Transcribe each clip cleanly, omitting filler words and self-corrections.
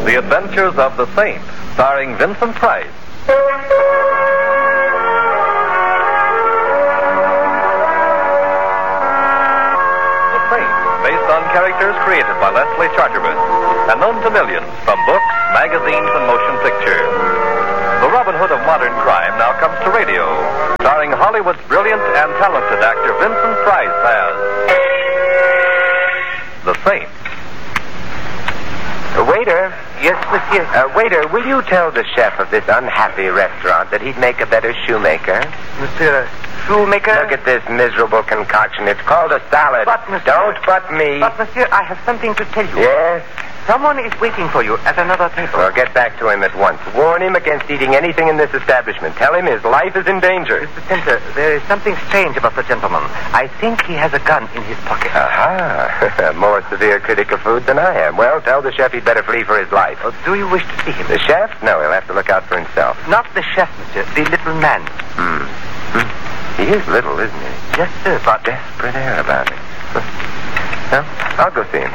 The Adventures of the Saint, starring Vincent Price. The Saint is based on characters created by Leslie Charteris and known to millions from books, magazines, and motion pictures. The Robin Hood of modern crime now comes to radio, starring Hollywood's brilliant and talented actor Vincent Price as The Saint. Waiter. Yes, monsieur. Waiter, will you tell the chef of this unhappy restaurant that he'd make a better shoemaker? Monsieur, shoemaker? Look at this miserable concoction. It's called a salad. But, monsieur... Don't butt me. But, monsieur, I have something to tell you. Yes? Someone is waiting for you at another table. Well, get back to him at once. Warn him against eating anything in this establishment. Tell him his life is in danger. Mr. Templar, there is something strange about the gentleman. I think he has a gun in his pocket. Aha. More severe critic of food than I am. Well, tell the chef he'd better flee for his life. Oh, do you wish to see him? The chef? No, he'll have to look out for himself. Not the chef, monsieur. The little man. He is little, isn't he? Yes, sir, but... Desperate air about it. Well, I'll go see him.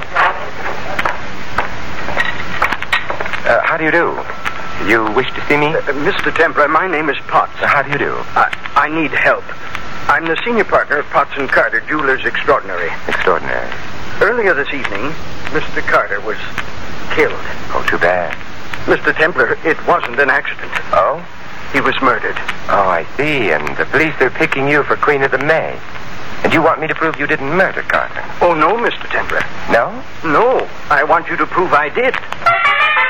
How do you do? You wish to see me? Mr. Templar, my name is Potts. How do you do? I need help. I'm the senior partner of Potts & Carter, Jewelers Extraordinary. Extraordinary. Earlier this evening, Mr. Carter was killed. Oh, too bad. Mr. Templar, it wasn't an accident. Oh? He was murdered. Oh, I see. And the police are picking you for Queen of the May. And you want me to prove you didn't murder Carter? Oh, no, Mr. Templar. No? No. I want you to prove I did.